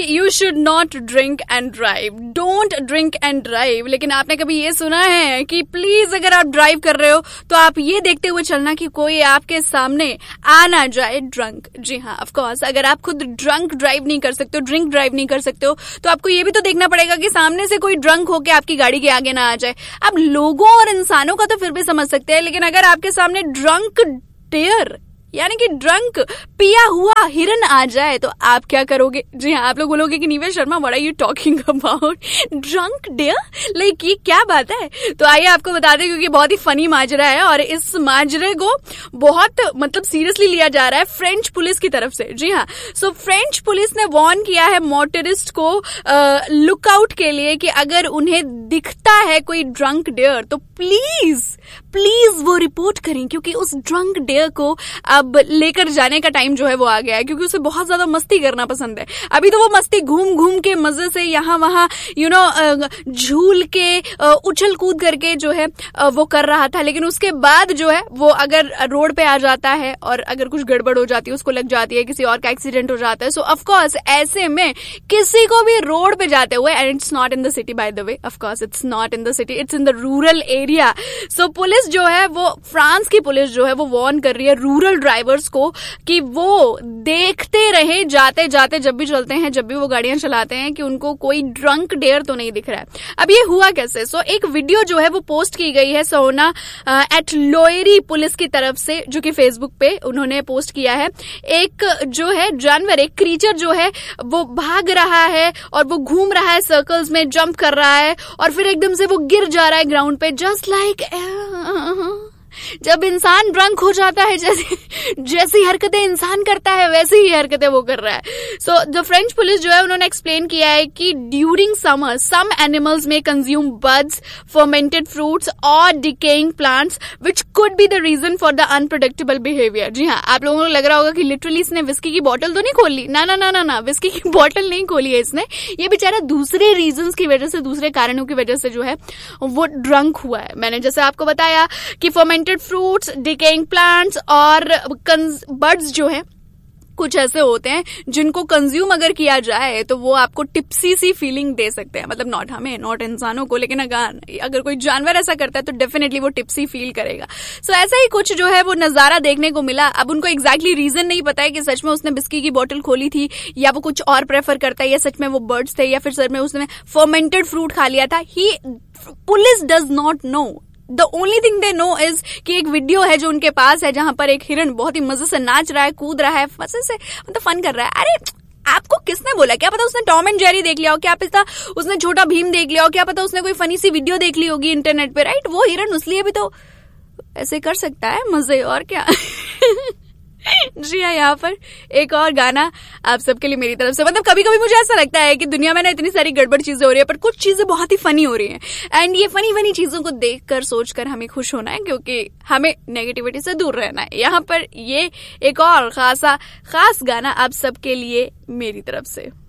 You should not drink and drive, don't drink and drive. लेकिन आपने कभी ये सुना है कि प्लीज अगर आप ड्राइव कर रहे हो तो आप ये देखते हुए चलना कि कोई आपके सामने आ ना जाए ड्रंक। जी हाँ, ऑफ कोर्स अगर आप खुद ड्रंक ड्राइव नहीं कर सकते हो, ड्रिंक ड्राइव नहीं कर सकते हो, तो आपको ये भी तो देखना पड़ेगा कि सामने से कोई ड्रंक होके आपकी गाड़ी के आगे ना आ जाए। अब लोगों और इंसानों का तो फिर भी समझ सकते हैं, लेकिन अगर आपके सामने ड्रंक डेयर यानी कि ड्रंक पिया हुआ हिरन आ जाए तो आप क्या करोगे? जी हाँ, आप लोग बोलोगे कि नीवेश Sharma what are you talking about, drunk dare, like ये क्या बात है? तो आइए आपको बता दें, क्योंकि बहुत ही फनी माजरा है और इस माजरे को बहुत मतलब सीरियसली लिया जा रहा है फ्रेंच पुलिस की तरफ से। जी हाँ, सो फ्रेंच पुलिस ने वार्न किया है मोटरिस्ट को लुकआउट के लिए कि अगर उन्हें दिखता है कोई ड्रंक डेयर तो प्लीज वो रिपोर्ट करें, क्योंकि उस ड्रंक डेयर को अब लेकर जाने का टाइम जो है वो आ गया है, क्योंकि उसे बहुत ज्यादा मस्ती करना पसंद है। अभी तो वो मस्ती घूम घूम के मजे से यहाँ वहां झूल के उछल कूद करके जो है वो कर रहा था, लेकिन उसके बाद जो है वो अगर रोड पे आ जाता है और अगर कुछ गड़बड़ हो जाती है, उसको लग जाती है, किसी और का एक्सीडेंट हो जाता है, सो ऑफ कोर्स ऐसे में किसी को भी रोड पे जाते हुए, and it's not in the city by the way, of course it's not in the city, it's in the rural area. So police जो है वो, फ्रांस की पुलिस जो है वो वार्न कर रही है रूरल ड्राइवर्स को कि वो देखते रहे जाते जाते, जब भी चलते हैं, जब भी वो गाड़ियां चलाते हैं, कि उनको कोई ड्रंक डेयर तो नहीं दिख रहा है। अब ये हुआ कैसे? सो एक वीडियो जो है वो पोस्ट की गई है सोना एट लोयरी पुलिस की तरफ से, जो कि फेसबुक पे उन्होंने पोस्ट किया है। एक जो है जानवर, एक क्रीचर जो है वो भाग रहा है और वो घूम रहा है सर्कल्स में, जंप कर रहा है और फिर एकदम से वो गिर जा रहा है ग्राउंड पे, जस्ट लाइक जब इंसान ड्रंक हो जाता है, जैसी हरकतें इंसान करता है वैसी ही हरकतें वो कर रहा है। सो द फ्रेंच पुलिस जो है उन्होंने एक्सप्लेन किया है कि ड्यूरिंग समर सम एनिमल्स में कंज्यूम बर्ड्स, फर्मेंटेड फ्रूट्स और decaying plants which could be the reason for the unpredictable behaviour. जी हाँ, आप लोगों को लग रहा होगा कि लिटरली इसने विस्की की बोतल तो नहीं खोली, ना, विस्की की बोतल नहीं खोली है इसने, ये बेचारा दूसरे रीजंस की वजह से, दूसरे कारणों की वजह से जो है वो ड्रंक हुआ है। मैंने जैसे आपको बताया कि फर्मेंटेड फ्रूट्स, डिकेइंग प्लांट्स और बर्ड्स जो है कुछ ऐसे होते हैं जिनको कंज्यूम अगर किया जाए तो वो आपको टिप्सी सी फीलिंग दे सकते हैं, मतलब नॉट इंसानों को, लेकिन अगर कोई जानवर ऐसा करता है तो डेफिनेटली वो टिप्सी फील करेगा। सो ऐसा ही कुछ जो है वो नजारा देखने को मिला। अब उनको एग्जैक्टली रीजन नहीं पता है कि सच में उसने बिस्की की बोतल खोली थी या वो कुछ और प्रेफर करता है, या सच में वो बर्ड्स थे, या फिर सच में उसने फर्मेंटेड फ्रूट खा लिया था। Police does not know. The only thing they know is कि एक वीडियो है जो उनके पास है जहां पर एक हिरन बहुत ही मजे से नाच रहा है, कूद रहा है, मजे से मतलब फन कर रहा है। अरे आपको किसने बोला? क्या पता उसने टॉम एंड जेरी देख लिया हो, क्या पता उसने छोटा भीम देख लिया हो, क्या पता उसने कोई फनी सी वीडियो देख ली होगी इंटरनेट पे, राइट? वो हिरन उसलिए भी तो ऐसे कर सकता है, मजे और क्या। जी हाँ, यहाँ पर एक और गाना आप सबके लिए मेरी तरफ से। मतलब कभी कभी मुझे ऐसा लगता है कि दुनिया में ना इतनी सारी गड़बड़ चीजें हो रही है, पर कुछ चीजें बहुत ही फनी हो रही हैं, एंड ये फनी चीजों को देखकर सोचकर हमें खुश होना है, क्योंकि हमें नेगेटिविटी से दूर रहना है। यहाँ पर ये एक और खास गाना आप सबके लिए मेरी तरफ से।